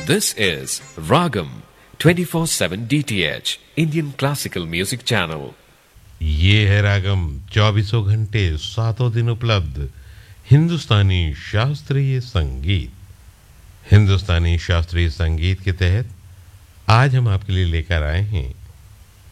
This is Ragam 24/7 DTH Indian Classical Music Channel. ये है रागम 24 घंटे 7 दिन उपलब्ध हिंदुस्तानी शास्त्रीय संगीत। हिंदुस्तानी शास्त्रीय संगीत के तहत आज हम आपके लिए लेकर आए हैं